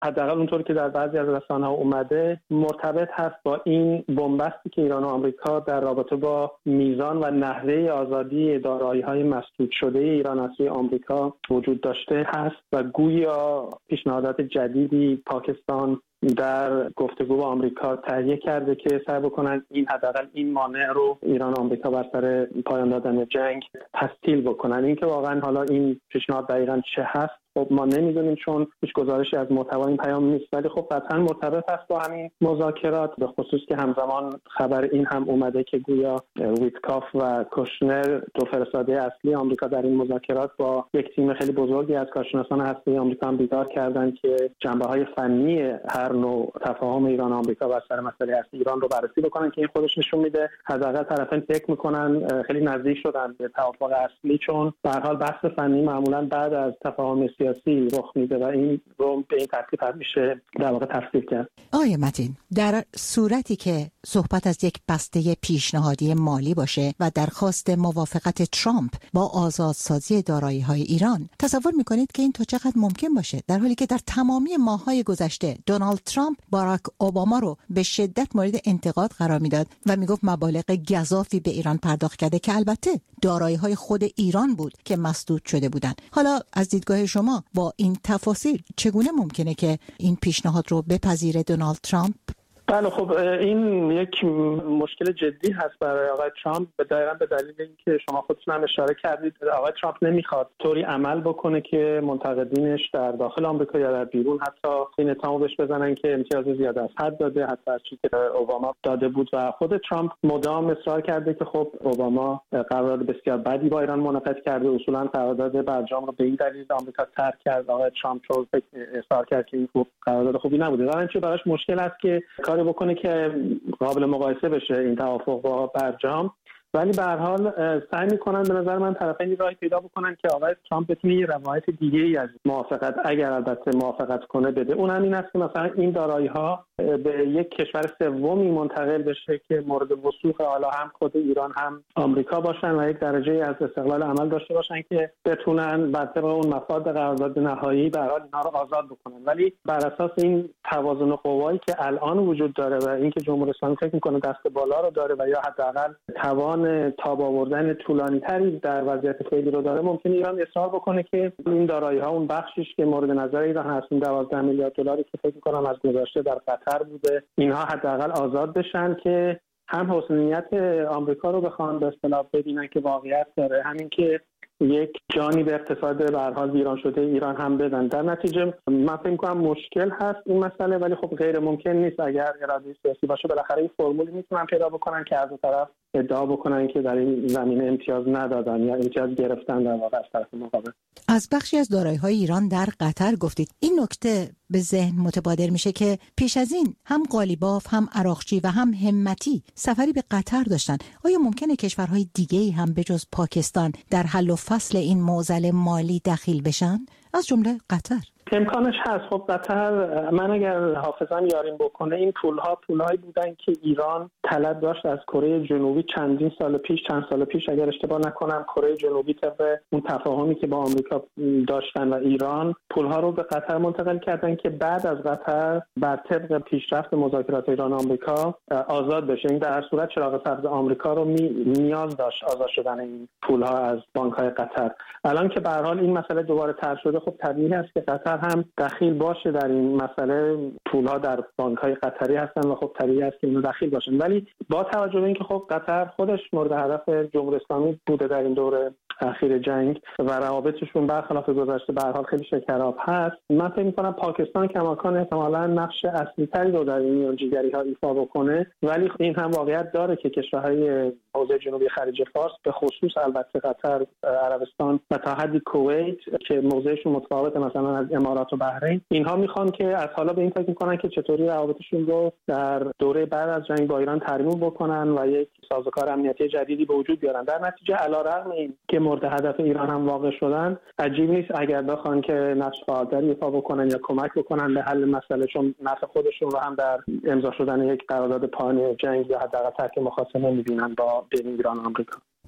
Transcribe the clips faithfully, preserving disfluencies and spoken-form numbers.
حداقل اونطور که در بعضی از رسانه‌ها اومده مرتبط هست با این بنبستی که ایران و آمریکا در رابطه با میزان و نحوه آزادی دارایی‌های مسدود شده ایران از سوی آمریکا وجود داشته هست و گویا پیشنهادات جدیدی پاکستان در گفتگو با آمریکا تهیه کرده که سعی بکنن این حداقل این مانع رو ایران و آمریکا بر سر پایان دادن جنگ تسهیل بکنن. اینکه واقعا حالا این پیشنهاد دقیقاً چه هست خب ما نمیدونیم، چون هیچ گزارشی از محتوا این پیام نیست، ولی خب قطعا مرتبط هست با همین مذاکرات، به خصوص که همزمان خبر این هم اومده که گویا ویتکاف و کوشنر دو فرستاده اصلی آمریکا در این مذاکرات با یک تیم خیلی بزرگی از کارشناسان هسته‌ای آمریکا هم بیدار کردن که جنبه‌های فنی هر نوع تفاهم ایران و آمریکا بر سر مسئله هسته ایران رو بررسی بکنن، که این خودش نشون میده حداقل طرفین فکر میکنن خیلی نزدیک شدن به توافق اصلی، چون به هر حال بحث فنی معمولا بعد از تفاهم سیاسی رخ میده و این رو به این ترتیب میشه در واقع تفسیر کرد. آقای متین، در صورتی که صحبت از یک بسته پیشنهادی مالی باشه و درخواست موافقت ترامپ با آزادسازی دارایی‌های ایران، تصور میکنید که این تا چقدر ممکن باشه، در حالی که در تمامی ماه‌های گذشته دونالد ترامپ باراک اوباما رو به شدت مورد انتقاد قرار میداد و میگفت مبالغ گزافی به ایران پرداخت کرده که البته دارایی‌های خود ایران بود که مسدود شده بودند. حالا از دیدگاه شما با این تفاصیل چگونه ممکنه که این پیشنهاد رو بپذیره دونالد ترامپ؟ بله خب این یک مشکل جدی هست برای آقای ترامپ، به دقیقاً به دلیل اینکه شما خودتون هم اشاره کردید آقای ترامپ نمیخواد طوری عمل بکنه که منتقدینش در داخل آمریکا یا در بیرون حتی این اتهامو بهش بزنن که امتیاز زیاده از حد داده، حتی از چیزی که اوباما داده بود. و خود ترامپ مدام اصرار کرده که خب اوباما قرارداد بسیار بدی با ایران منعقد کرده، اصولاً قرارداد برجام رو به این دلیل آمریکا ترک کرد. آقای ترامپ رو اصرار کرد که این خوب قرارداد خوبی نبوده، واقعاً چه براش مشکل است که کاری بکنه که قابل مقایسه بشه این توافق با برجام. ولی به هر حال سعی می‌کنن به نظر من طرفین راهی پیدا بکنن که آقای ترامپ بتونه یه روایت دیگه‌ای از موافقت، اگر البته موافقت کنه، بده. اون هم این است که مثلا این دارایی‌ها به یک کشور سومی منتقل بشه که مورد وثوق حالا هم خود ایران هم آمریکا باشن و یک درجه از استقلال عمل داشته باشن که بتونن بر طبق اون مفاد قرارداد نهایی به هر حال اینها رو آزاد بکنن. ولی بر اساس این توازن قوایی که الان وجود داره و اینکه جمهوری اسلامی فکر می‌کنه دست بالا رو داره و یا حداقل توان تاب آوردن طولانی‌تری در وضعیت فعلی رو داره، ممکنه ایران اصرار بکنه که این دارایی‌ها اون بخشیش که مورد نظر ایران هست، این دوازده میلیارد دلاری که فکر می‌کنم از گذشته در قطر بوده، اینها حداقل آزاد بشن که هم حسن نیت آمریکا رو بخوان به اصطلاح ببینن که واقعیت داره، همین که یک جانی به اقتصاد به هر حال ویران شده ایران هم بدن. در نتیجه من فکر می‌کنم مشکل هست این مسئله، ولی خب غیر ممکن نیست اگر اراده سیاسی باشه. بالاخره این فرمولی میتونن پیدا بکنن که از دو طرف ادعا بکنن که در این زمینه امتیاز ندادن یا امتیاز گرفتن در واقع از طرف مقابل. از بخشی از دارایی‌های ایران در قطر گفتید. این نکته به ذهن متبادر میشه که پیش از این هم قالیباف، هم عراقچی و هم همتی سفری به قطر داشتن. آیا ممکنه کشورهای دیگه‌ای هم به جز پاکستان در حل و فصل این معضل مالی دخیل بشن، از جمله قطر؟ امکانش هست. خب قطر، من اگر حافظم یاریم بکنه، این پولها پولهایی بودن که ایران طلب داشت از کره جنوبی چندین سال پیش، چند سال پیش اگر اشتباه نکنم، کره جنوبی طبق اون تفاهمی که با آمریکا داشتن و ایران پولها رو به قطر منتقل کردن که بعد از قطر بر طبق پیشرفت مذاکرات ایران و آمریکا آزاد بشه. این در هر صورت چراغ سبز آمریکا رو می، نیاز داشت آزاد شدن این پولها از بانک‌های قطر. الان که به هر حال این مسئله دوباره طرح شده، خب طبیعی است که قطر هم دخیل باشه در این مسئله. پولها در بانک‌های قطری هستن و خب طبیعی است که اینا دخیل باشن. ولی با توجه به اینکه خب قطر خودش مورد هدف جمهوری اسلامی بوده در این دوره اخیر جنگ و روابطشون برخلاف گذشته به هر حال خیلی شکراب هست، من فکر می‌کنم پاکستان کماکان احتمالاً نقش اصلی‌تری رو در این میانجیگری‌ها ایفا بکنه. ولی این هم واقعیت داره که کشورهای حوزه جنوبی خلیج فارس، به خصوص البته قطر، عربستان و تا حدی کویت که موضعشون متفاوته مثلا از امارات و بحرین، اینها میخوان که از حالا به این فکر میکنن که چطوری روابطشون رو در دوره بعد از جنگ با ایران ترمیم بکنن و یک سازوکار امنیتی جدیدی به وجود بیارن. در نتیجه علیرغم این که مورد هدف ایران هم واقع شدن، عجیب نیست اگر بخوان که نقش فعالتری ایفا بکنن یا کمک بکنن به حل مسئله، چون نفع خودشون رو هم در امضا شدن یک قرارداد پایان جنگ یا حداقل ترک مخاصمه میبینن با بین ایران و آمریکا.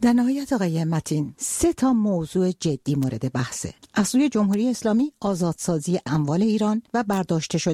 در نهایت آقای متین، سه تا موضوع جدی مورد بحثه. از سوی جمهوری اسلامی آزادسازی اموال ایران و برداشته شدن